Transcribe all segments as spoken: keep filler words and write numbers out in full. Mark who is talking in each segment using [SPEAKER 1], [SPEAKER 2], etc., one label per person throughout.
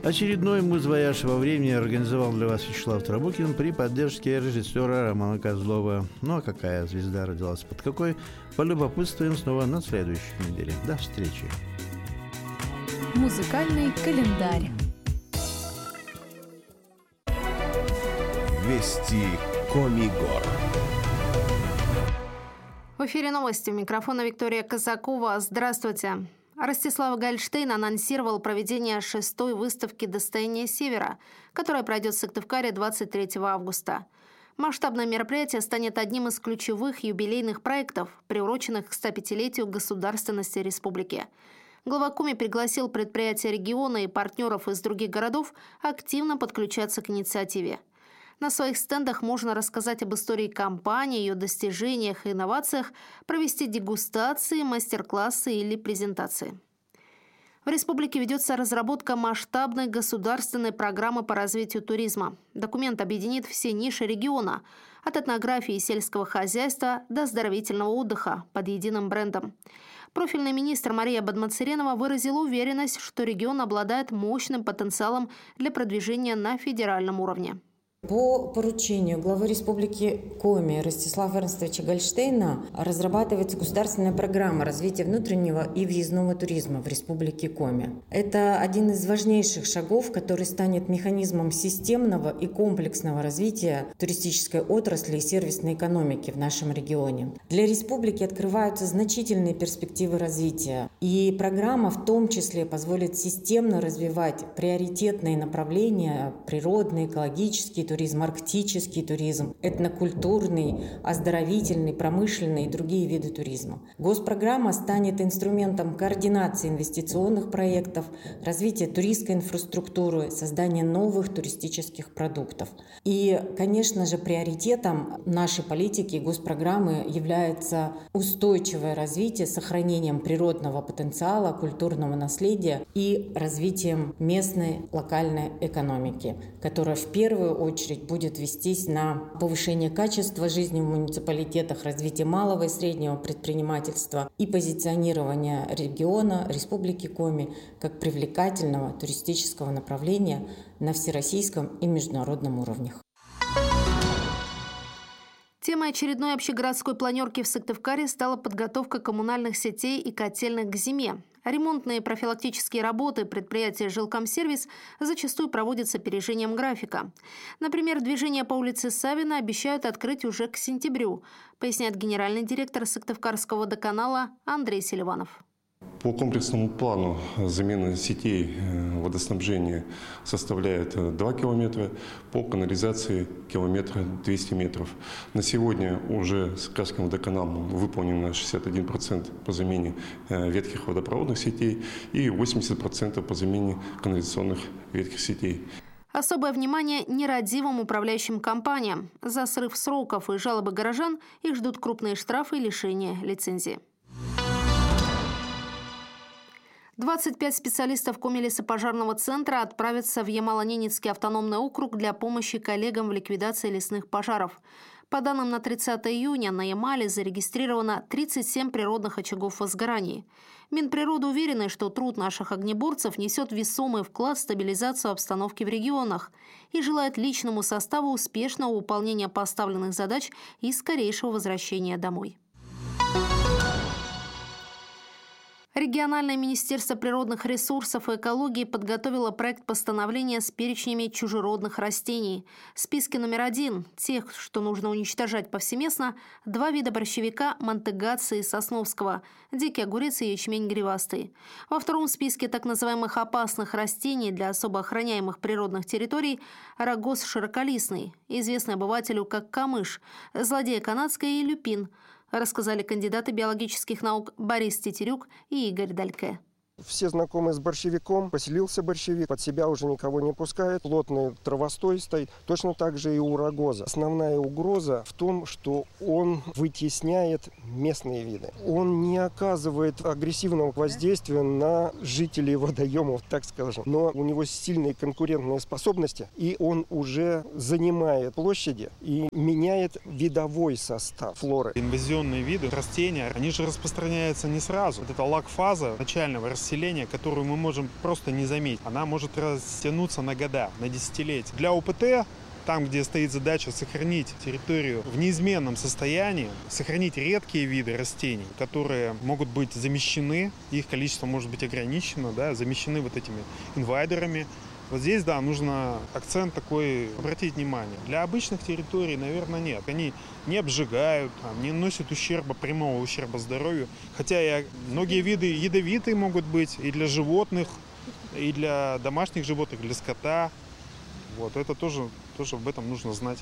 [SPEAKER 1] Очередной муз-вояж во времени организовал для вас Вячеслав Трабукин при поддержке режиссера Романа Козлова. Ну а какая звезда родилась под какой, полюбопытствуем снова на следующей неделе. До встречи.
[SPEAKER 2] Музыкальный календарь.
[SPEAKER 3] Вести Комигор.
[SPEAKER 4] В эфире новости. У микрофона Виктория Казакова. Здравствуйте. Ростислав Гольштейн анонсировал проведение шестой выставки «Достояние Севера», которая пройдет в Сыктывкаре двадцать третьего августа. Масштабное мероприятие станет одним из ключевых юбилейных проектов, приуроченных к стопятилетию государственности республики. Глава Коми пригласил предприятия региона и партнеров из других городов активно подключаться к инициативе. На своих стендах можно рассказать об истории компании, ее достижениях и инновациях, провести дегустации, мастер-классы или презентации. В республике ведется разработка масштабной государственной программы по развитию туризма. Документ объединит все ниши региона – от этнографии и сельского хозяйства до оздоровительного отдыха под единым брендом. Профильный министр Мария Бадмацаренова выразила уверенность, что регион обладает мощным потенциалом для продвижения на федеральном уровне.
[SPEAKER 5] По поручению главы Республики Коми Ростислава Эрнстовича Гольштейна разрабатывается государственная программа развития внутреннего и въездного туризма в Республике Коми. Это один из важнейших шагов, который станет механизмом системного и комплексного развития туристической отрасли и сервисной экономики в нашем регионе. Для республики открываются значительные перспективы развития, и программа в том числе позволит системно развивать приоритетные направления – природный, экологический туризм, арктический туризм, этнокультурный, оздоровительный, промышленный и другие виды туризма. Госпрограмма станет инструментом координации инвестиционных проектов, развития туристской инфраструктуры, создания новых туристических продуктов. И, конечно же, приоритетом нашей политики госпрограммы является устойчивое развитие с сохранением природного потенциала, культурного наследия и развитием местной локальной экономики, которая в первую очередь очередь будет вестись на повышение качества жизни в муниципалитетах, развитие малого и среднего предпринимательства и позиционирование региона, Республики Коми, как привлекательного туристического направления на всероссийском и международном уровнях.
[SPEAKER 4] Темой очередной общегородской планерки в Сыктывкаре стала подготовка коммунальных сетей и котельных к зиме. Ремонтные профилактические работы предприятия «Жилкомсервис» зачастую проводятся опережением графика. Например, движение по улице Савина обещают открыть уже к сентябрю, поясняет генеральный директор Сыктывкарского водоканала Андрей Селиванов.
[SPEAKER 6] По комплексному плану замена сетей водоснабжения составляет два километра, по канализации километра двести метров. На сегодня уже с Сыктывкарским водоканалом выполнено шестьдесят один процент по замене ветхих водопроводных сетей и восемьдесят процентов по замене канализационных ветхих сетей.
[SPEAKER 4] Особое внимание нерадивым управляющим компаниям. За срыв сроков и жалобы горожан их ждут крупные штрафы и лишение лицензии. двадцать пять специалистов Коми-лесопожарного центра отправятся в Ямало-Ненецкий автономный округ для помощи коллегам в ликвидации лесных пожаров. По данным на тридцатое июня на Ямале зарегистрировано тридцать семь природных очагов возгораний. Минприрода уверена, что труд наших огнеборцев несет весомый вклад в стабилизацию обстановки в регионах и желает личному составу успешного выполнения поставленных задач и скорейшего возвращения домой. Региональное министерство природных ресурсов и экологии подготовило проект постановления с перечнями чужеродных растений. В списке номер один – тех, что нужно уничтожать повсеместно, два вида борщевика – мантыгации и сосновского, дикий огурец и ячмень гривастый. Во втором списке так называемых опасных растений для особо охраняемых природных территорий – рогоз широколистный, известный обывателю как камыш, злодея канадская и люпин – рассказали кандидаты биологических наук Борис Тетерюк и Игорь Дальке.
[SPEAKER 7] Все знакомы с борщевиком, поселился борщевик, под себя уже никого не пускает, плотный травостой стоит, точно так же и у рогоза. Основная угроза в том, что он вытесняет местные виды. Он не оказывает агрессивного воздействия на жителей водоемов, так скажем, но у него сильные конкурентные способности, и он уже занимает площади и меняет видовой состав флоры.
[SPEAKER 8] Инвазионные виды растения, они же распространяются не сразу. Вот это лаг-фаза начального расцветания
[SPEAKER 2] населения, которую мы можем просто не заметить. Она может растянуться на года, на десятилетия. Для ОПТ, там, где стоит задача сохранить территорию в неизменном состоянии, сохранить редкие виды растений, которые могут быть замещены, их количество может быть ограничено, да, замещены вот этими инвайдерами. Вот здесь, да, нужно акцент такой обратить внимание. Для обычных территорий, наверное, нет. Они не обжигают, не наносят ущерба, прямого ущерба здоровью. Хотя и многие виды ядовитые могут быть и для животных, и для домашних животных, для скота. Вот, это тоже, тоже об этом нужно знать.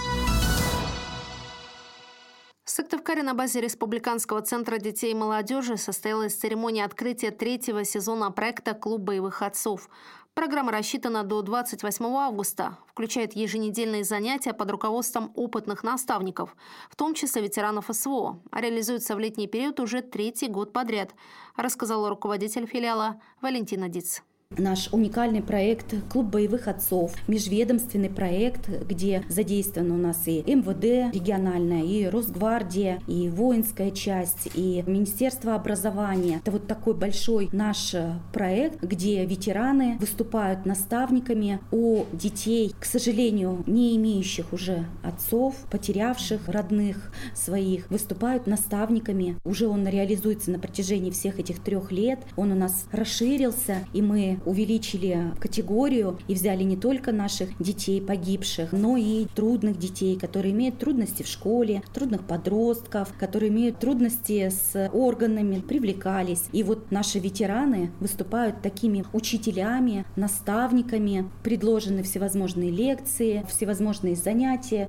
[SPEAKER 4] В Сыктывкаре на базе Республиканского центра детей и молодежи состоялась церемония открытия третьего сезона проекта «Клуб боевых отцов». Программа рассчитана до двадцать восьмого августа, включает еженедельные занятия под руководством опытных наставников, в том числе ветеранов СВО, а реализуется в летний период уже третий год подряд, рассказала руководитель филиала Валентина Диц.
[SPEAKER 8] Наш уникальный проект «Клуб боевых отцов», межведомственный проект, где задействовано у нас и эм вэ дэ региональная, и Росгвардия, и воинская часть, и Министерство образования. Это вот такой большой наш проект, где ветераны выступают наставниками у детей, к сожалению, не имеющих уже отцов, потерявших родных своих, выступают наставниками. Уже он реализуется на протяжении всех этих трех лет. Он у нас расширился, и мы увеличили категорию и взяли не только наших детей погибших, но и трудных детей, которые имеют трудности в школе, трудных подростков, которые имеют трудности с органами, привлекались. И вот наши ветераны выступают такими учителями, наставниками, предложены всевозможные лекции, всевозможные занятия.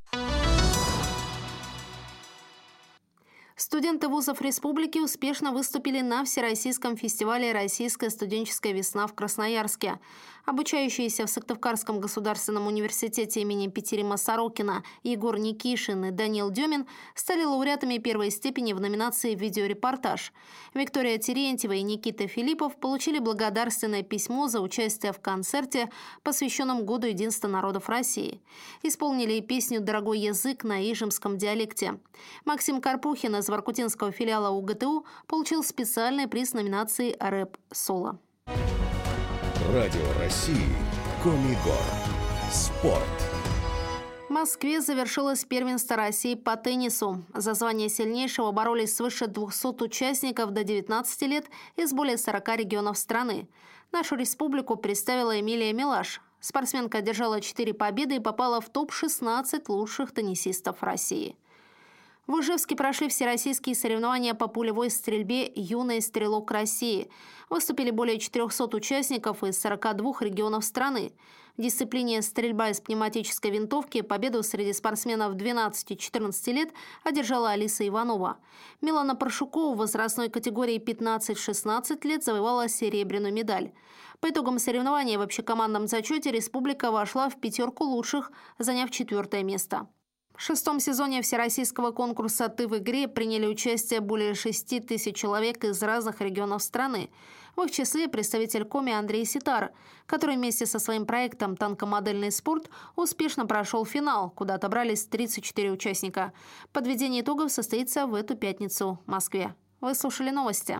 [SPEAKER 4] Студенты вузов республики успешно выступили на Всероссийском фестивале «Российская студенческая весна» в Красноярске. Обучающиеся в Сыктывкарском государственном университете имени Петерима Сорокина Егор Никишин и Даниил Демин стали лауреатами первой степени в номинации «Видеорепортаж». Виктория Терентьева и Никита Филиппов получили благодарственное письмо за участие в концерте, посвященном Году единства народов России. Исполнили песню «Дорогой язык» на ижемском диалекте. Максим Карпухин из воркутинского филиала у гэ тэ у получил специальный приз номинации «Рэп-соло».
[SPEAKER 3] Радио России. Комигор. Спорт.
[SPEAKER 4] В Москве завершилось первенство России по теннису. За звание сильнейшего боролись свыше двухсот участников до девятнадцати лет из более сорока регионов страны. Нашу республику представила Эмилия Милаш. Спортсменка одержала четыре победы и попала в топ шестнадцать лучших теннисистов России. В Ижевске прошли всероссийские соревнования по пулевой стрельбе «Юный стрелок России». Выступили более четырехсот участников из сорока двух регионов страны. В дисциплине «Стрельба из пневматической винтовки» победу среди спортсменов двенадцати-четырнадцати лет одержала Алиса Иванова. Милана Паршукова в возрастной категории пятнадцать-шестнадцать лет завоевала серебряную медаль. По итогам соревнований в общекомандном зачете республика вошла в пятерку лучших, заняв четвертое место. В шестом сезоне всероссийского конкурса «Ты в игре» приняли участие более шести тысяч человек из разных регионов страны. В их числе представитель Коми Андрей Ситар, который вместе со своим проектом «Танкомодельный спорт» успешно прошел финал, куда отобрались тридцать четыре участника. Подведение итогов состоится в эту пятницу в Москве. Вы слушали новости.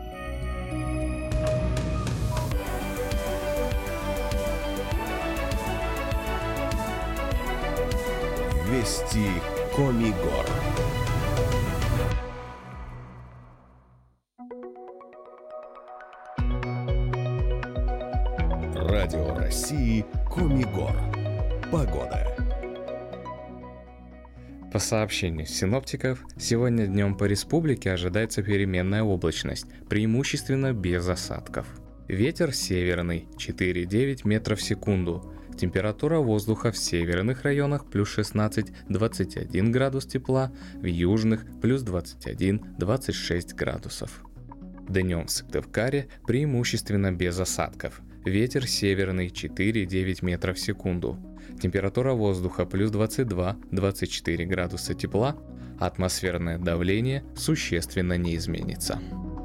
[SPEAKER 3] Вести Комигор. Радио России Комигор. Погода.
[SPEAKER 9] По сообщению синоптиков, сегодня днем по республике ожидается переменная облачность, преимущественно без осадков. Ветер северный четыре и девять метров в секунду. Температура воздуха в северных районах плюс шестнадцать - двадцать один градус тепла, в южных плюс двадцать один - двадцать шесть градусов. Днем в Сыктывкаре преимущественно без осадков. Ветер северный четыре и девять метров в секунду. Температура воздуха плюс двадцать два - двадцать четыре градуса тепла, атмосферное давление существенно не изменится.